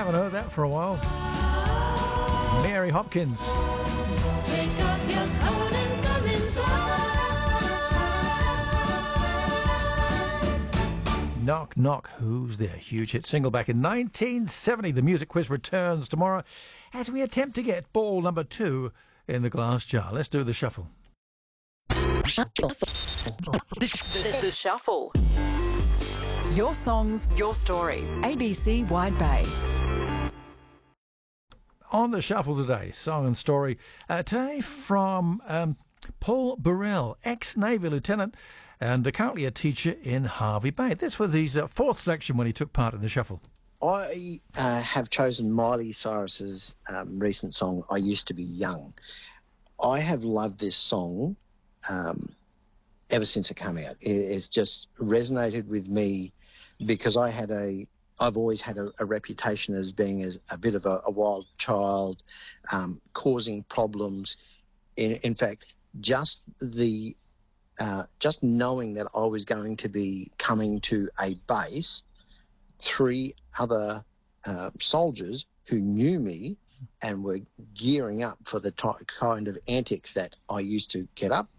Haven't heard that for a while. Mary Hopkins. Take off your coat and come inside. Knock, knock, who's there? Huge hit single back in 1970. The music quiz returns tomorrow as we attempt to get ball number 2 in the glass jar. Let's do the shuffle. The Shuffle. Your songs, your story. ABC Wide Bay. On the shuffle today, song and story. Today from Paul Burrell, ex-Navy lieutenant and currently a teacher in Hervey Bay. This was his fourth selection when he took part in the shuffle. I have chosen Miley Cyrus's recent song, I Used to Be Young. I have loved this song ever since it came out. It's just resonated with me because I've always had a reputation as being a bit of a wild child, causing problems. In fact, just knowing that I was going to be coming to a base, 3 other soldiers who knew me and were gearing up for the kind of antics that I used to get up